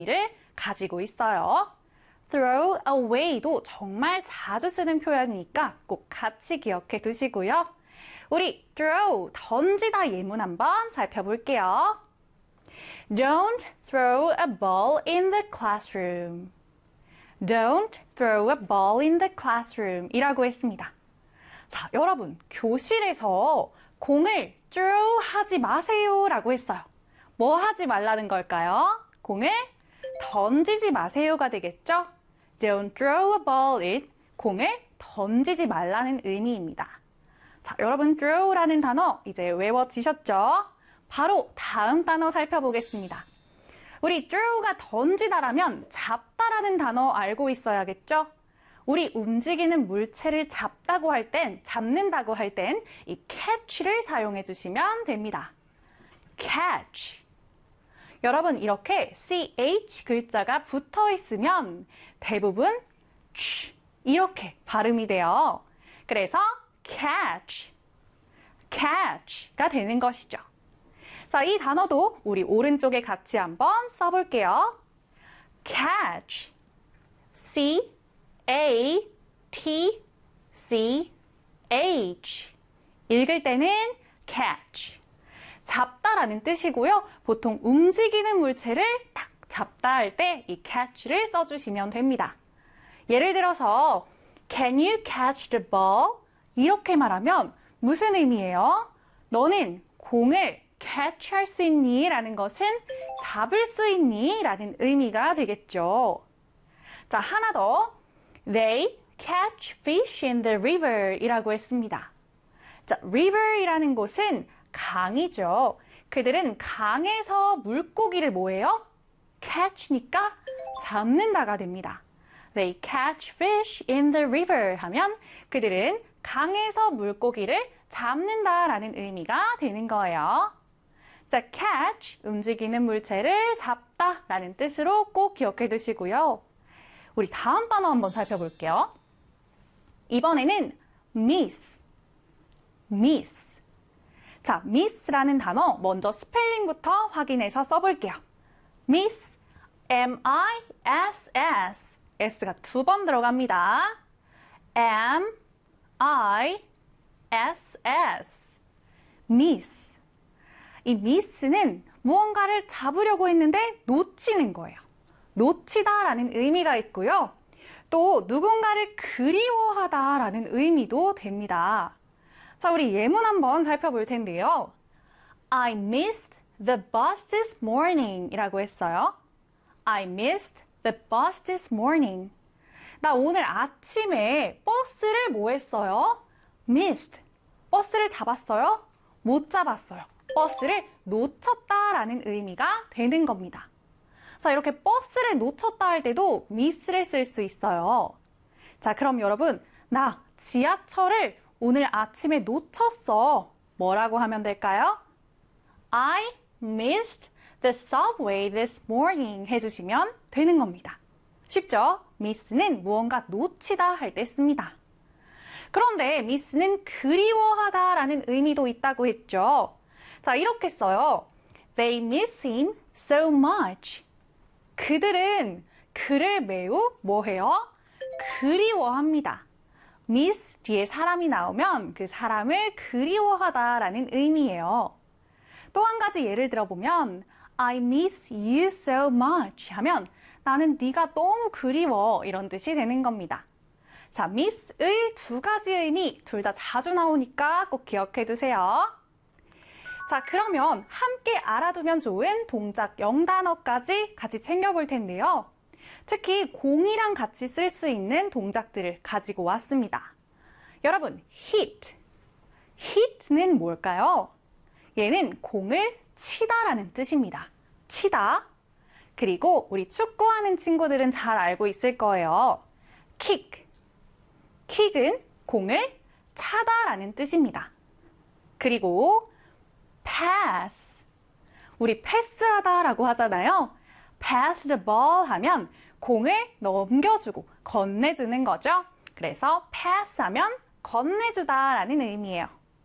를 가지고 있어요. throw away도 정말 자주 쓰는 표현이니까 꼭 같이 기억해 두시고요. 우리 throw, 던지다 예문 한번 살펴볼게요. Don't throw a ball in the classroom. Don't throw a ball in the classroom 이라고 했습니다. 자, 여러분, 교실에서 공을 throw 하지 마세요 라고 했어요. 뭐 하지 말라는 걸까요? 공을 던지지 마세요가 되겠죠? Don't throw a ball in, 공을 던지지 말라는 의미입니다. 자, 여러분 throw라는 단어 이제 외워지셨죠? 바로 다음 단어 살펴보겠습니다. 우리 throw가 던지다라면 잡다라는 단어 알고 있어야겠죠? 우리 움직이는 물체를 잡다고 할 땐, 잡는다고 할 땐 이 catch를 사용해 주시면 됩니다. catch. 여러분 이렇게 ch 글자가 붙어 있으면 대부분 ch 이렇게 발음이 돼요. 그래서 catch, catch가 되는 것이죠. 자, 이 단어도 우리 오른쪽에 같이 한번 써볼게요. catch, C-A-T-C-H. 읽을 때는 catch. 잡다라는 뜻이고요. 보통 움직이는 물체를 딱 잡다 할 때 이 catch를 써주시면 됩니다. 예를 들어서 Can you catch the ball? 이렇게 말하면 무슨 의미예요? 너는 공을 catch할 수 있니? 라는 것은 잡을 수 있니? 라는 의미가 되겠죠. 자, 하나 더. They catch fish in the river 이라고 했습니다. 자, river이라는 곳은 강이죠. 그들은 강에서 물고기를 뭐해요? catch니까 잡는다가 됩니다. They catch fish in the river 하면 그들은 강에서 물고기를 잡는다라는 의미가 되는 거예요. 자, catch, 움직이는 물체를 잡다라는 뜻으로 꼭 기억해 두시고요. 우리 다음 단어 한번 살펴볼게요. 이번에는 miss, miss. 자, miss라는 단어 먼저 스펠링부터 확인해서 써볼게요. miss, M-I-S-S. S가 두 번 들어갑니다. M-I-S-S. miss. 이 miss는 무언가를 잡으려고 했는데 놓치는 거예요. 놓치다라는 의미가 있고요. 또 누군가를 그리워하다라는 의미도 됩니다. 자, 우리 예문 한번 살펴볼 텐데요. I missed the bus this morning 이라고 했어요. I missed the bus this morning. 나 오늘 아침에 버스를 뭐 했어요? missed. 버스를 잡았어요? 못 잡았어요. 버스를 놓쳤다라는 의미가 되는 겁니다. 자, 이렇게 버스를 놓쳤다 할 때도 miss를 쓸 수 있어요. 자, 그럼 여러분, 나 지하철을 오늘 아침에 놓쳤어. 뭐라고 하면 될까요? I missed the subway this morning 해주시면 되는 겁니다. 쉽죠? miss는 무언가 놓치다 할 때 씁니다. 그런데 miss는 그리워하다라는 의미도 있다고 했죠. 자, 이렇게 써요. They miss him so much. 그들은 그를 매우 뭐해요? 그리워합니다. miss 뒤에 사람이 나오면 그 사람을 그리워하다라는 의미예요. 또 한 가지 예를 들어보면 I miss you so much 하면 나는 네가 너무 그리워 이런 뜻이 되는 겁니다. 자, miss의 두 가지 의미 둘 다 자주 나오니까 꼭 기억해 두세요. 자, 그러면 함께 알아두면 좋은 동작 0단어까지 같이 챙겨볼 텐데요. 특히 공이랑 같이 쓸 수 있는 동작들을 가지고 왔습니다. 여러분, hit. hit는 뭘까요? 얘는 공을 치다라는 뜻입니다. 치다. 그리고 우리 축구하는 친구들은 잘 알고 있을 거예요. kick. kick은 공을 차다라는 뜻입니다. 그리고 pass. 우리 패스하다라고 하잖아요. pass the ball 하면 공을 넘겨주고 건네주는 거죠. 그래서 pass 하면 건네주다라는 의미예요.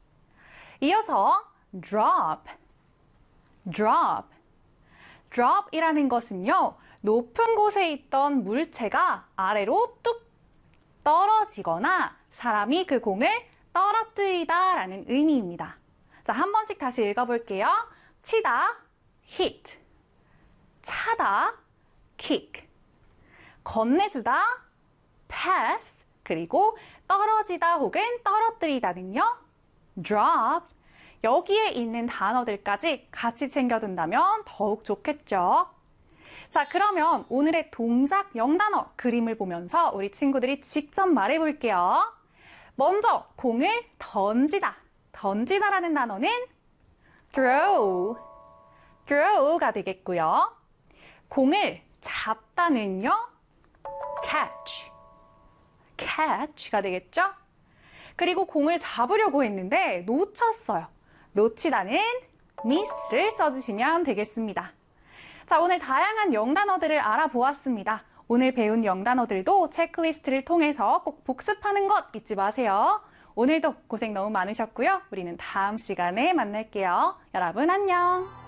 이어서 drop. drop. drop이라는 것은요. 높은 곳에 있던 물체가 아래로 뚝 떨어지거나 사람이 그 공을 떨어뜨리다 라는 의미입니다. 자, 한 번씩 다시 읽어볼게요. 치다, hit. 차다, kick. 건네주다, pass. 그리고 떨어지다 혹은 떨어뜨리다는요, drop. 여기에 있는 단어들까지 같이 챙겨둔다면 더욱 좋겠죠. 자, 그러면 오늘의 동작 영단어 그림을 보면서 우리 친구들이 직접 말해볼게요. 먼저 공을 던지다. 던지다라는 단어는 throw. throw가 되겠고요. 공을 잡다는요, catch. catch가 되겠죠? 그리고 공을 잡으려고 했는데 놓쳤어요. 놓치다는 miss를 써주시면 되겠습니다. 자, 오늘 다양한 영단어들을 알아보았습니다. 오늘 배운 영단어들도 체크리스트를 통해서 꼭 복습하는 것 잊지 마세요. 오늘도 고생 너무 많으셨고요. 우리는 다음 시간에 만날게요. 여러분 안녕!